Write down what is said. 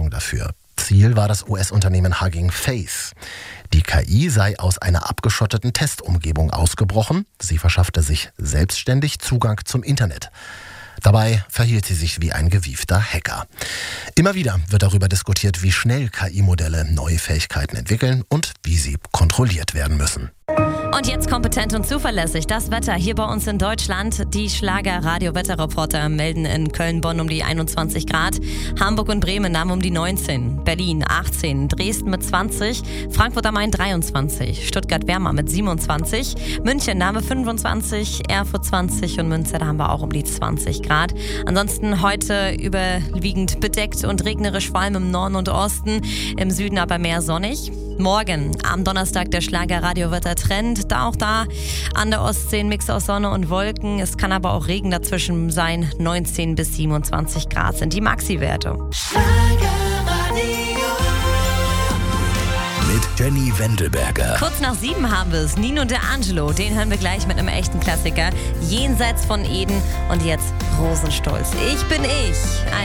Lösung dafür. Ziel war das US-Unternehmen Hugging Face. Die KI sei aus einer abgeschotteten Testumgebung ausgebrochen. Sie verschaffte sich selbstständig Zugang zum Internet. Dabei verhielt sie sich wie ein gewiefter Hacker. Immer wieder wird darüber diskutiert, wie schnell KI-Modelle neue Fähigkeiten entwickeln und wie sie kontrolliert werden müssen. Und jetzt kompetent und zuverlässig das Wetter hier bei uns in Deutschland. Die Schlager-Radio-Wetterreporter melden in Köln, Bonn um die 21 Grad, Hamburg und Bremen nahmen um die 19, Berlin 18, Dresden mit 20, Frankfurt am Main 23, Stuttgart wärmer mit 27, München nahm 25, Erfurt 20 und Münster, da haben wir auch um die 20 Grad. Ansonsten heute überwiegend bedeckt und regnerisch, vor allem im Norden und Osten, im Süden aber mehr sonnig. Morgen am Donnerstag der Schlager-Radio-Wetter-Trend. Auch da an der Ostsee ein Mix aus Sonne und Wolken. Es kann aber auch Regen dazwischen sein. 19 bis 27 Grad sind die Maxi-Werte. Mit Jenny Wendelberger. Kurz nach 7 haben wir es. Nino De Angelo, den hören wir gleich mit einem echten Klassiker. Jenseits von Eden und jetzt Rosenstolz. Ich bin ich.